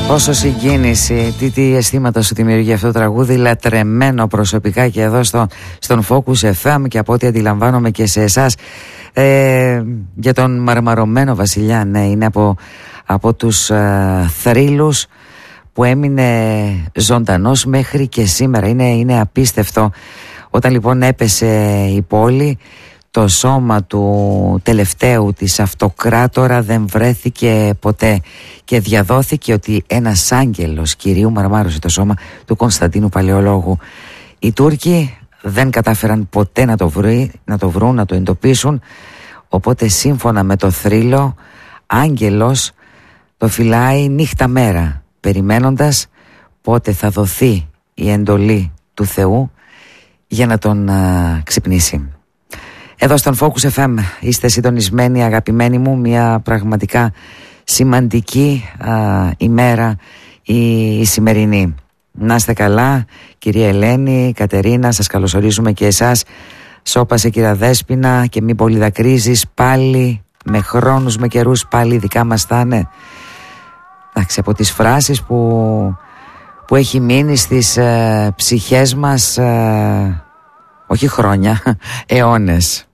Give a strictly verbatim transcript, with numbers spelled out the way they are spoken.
Πόσο συγκίνηση, τι, τι αισθήματα σου δημιουργεί αυτό το τραγούδι, λατρεμένο προσωπικά και εδώ στο, στον Focus εφ εμ και από ό,τι αντιλαμβάνομαι και σε εσάς. Ε, για τον μαρμαρωμένο Βασιλιά, ναι, είναι από, από τους ε, θρύλους που έμεινε ζωντανός μέχρι και σήμερα. Είναι, είναι απίστευτο. Όταν λοιπόν έπεσε η πόλη, το σώμα του τελευταίου της αυτοκράτορα δεν βρέθηκε ποτέ και διαδόθηκε ότι ένας άγγελος Κυρίου μαρμάρωσε το σώμα του Κωνσταντίνου Παλαιολόγου. Οι Τούρκοι δεν κατάφεραν ποτέ να το, βρει, να το βρουν, να το εντοπίσουν, οπότε σύμφωνα με το θρύλο, άγγελος το φυλάει νύχτα μέρα, περιμένοντας πότε θα δοθεί η εντολή του Θεού για να τον α, ξυπνήσει. Εδώ στον Focus εφ εμ είστε συντονισμένοι, αγαπημένοι μου, μια πραγματικά σημαντική α, ημέρα η, η σημερινή. Να είστε καλά, κυρία Ελένη, Κατερίνα, σας καλωσορίζουμε και εσάς. Σώπασε κυρία Δέσποινα και μην πολύ δακρύζεις, πάλι με χρόνους, με καιρούς, πάλι δικά μας θα είναι. Εντάξει, από τις φράσεις που, που έχει μείνει στις ε, ψυχές μας, ε, όχι χρόνια, αιώνες.